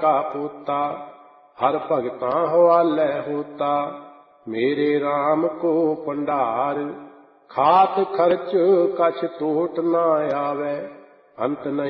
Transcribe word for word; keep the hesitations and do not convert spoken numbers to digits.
का पोता, हर भगतां हवालै होता। मेरे राम को भंडार, खात खर्च कछ टोट ना आवे, अंत नहीं